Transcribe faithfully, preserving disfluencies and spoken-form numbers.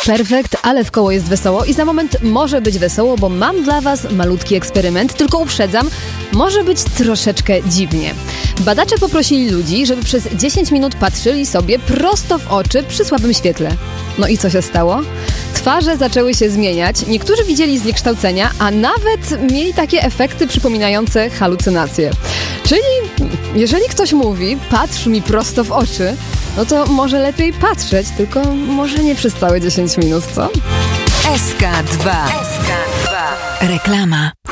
Perfekt, ale w koło jest wesoło i za moment może być wesoło, bo mam dla Was malutki eksperyment, tylko uprzedzam, może być troszeczkę dziwnie. Badacze poprosili ludzi, żeby przez dziesięć minut patrzyli sobie prosto w oczy przy słabym świetle. No i co się stało? Twarze zaczęły się zmieniać, niektórzy widzieli zniekształcenia, a nawet mieli takie efekty przypominające halucynacje. Czyli jeżeli ktoś mówi, patrz mi prosto w oczy, no to może lepiej patrzeć, tylko może nie przez całe dziesięć minut, co? S K dwa. S K dwa. Reklama.